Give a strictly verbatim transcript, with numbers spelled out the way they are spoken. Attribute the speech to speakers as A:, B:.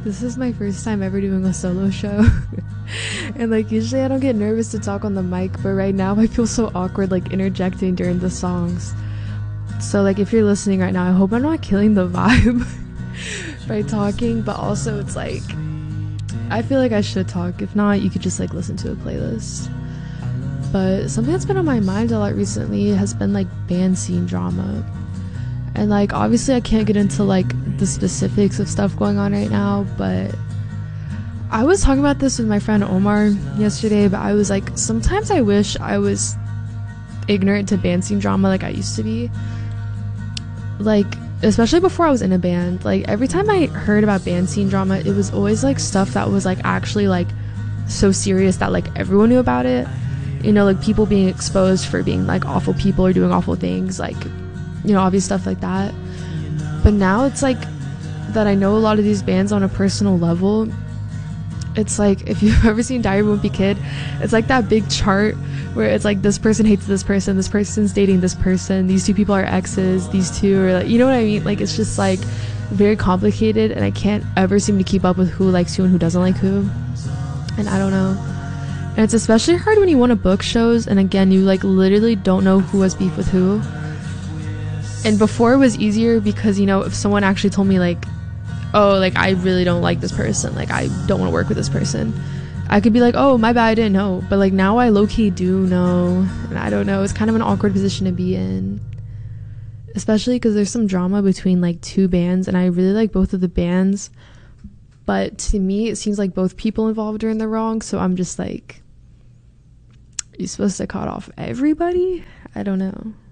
A: This is my first time ever doing a solo show. And like usually I don't get nervous to talk on the mic, but right now I feel so awkward like interjecting during the songs. So like if you're listening right now, I hope I'm not killing the vibe by talking, but also it's like I feel like I should talk. If not, you could just like listen to a playlist. But something that's been on my mind a lot recently has been like band scene drama. And like obviously I can't get into like the specifics of stuff going on right now, but I was talking about this with my friend Omar yesterday, but I was like, sometimes I wish I was ignorant to band scene drama like I used to be. Like, especially before I was in a band, like every time I heard about band scene drama, it was always like stuff that was like actually like so serious that like everyone knew about it. You know, like people being exposed for being like awful people or doing awful things, like, you know, obvious stuff like that. But now it's like that I know a lot of these bands on a personal level. It's like, if you've ever seen Diary of a Wimpy Kid, it's like that big chart where it's like this person hates this person, this person's dating this person, these two people are exes, these two are like, you know what I mean? Like, it's just like very complicated, and I can't ever seem to keep up with who likes who and who doesn't like who. And I don't know. And it's especially hard when you want to book shows, and again, you like literally don't know who has beef with who. And before it was easier because, you know, if someone actually told me like, oh, like I really don't like this person, like I don't want to work with this person, I could be like, oh, my bad, I didn't know. But like now I low-key do know, and I don't know, it's kind of an awkward position to be in, especially because there's some drama between like two bands, and I really like both of the bands, but to me it seems like both people involved are in the wrong. So I'm just like, are you supposed to cut off everybody? I don't know.